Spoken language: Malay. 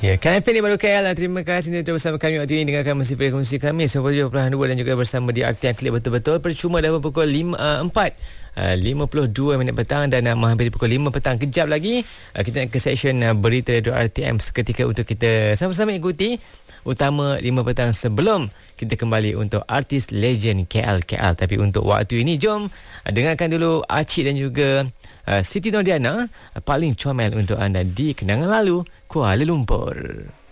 Ya, KFM ni baru KL. Terima kasih untuk bersama kami waktu ini. Dengarkan musik kami 97.2 dan juga bersama di Artian Klik betul-betul. Percuma dalam pukul 52 minit petang dan menghampiri pukul 5 petang. Kejap lagi kita nak ke session berita Radio RTM seketika untuk kita sama-sama ikuti utama 5 petang sebelum kita kembali untuk artis legend KL. Tapi untuk waktu ini jom dengarkan dulu Acik dan juga Siti Nordiana paling comel untuk anda di kenangan lalu Kuala Lumpur.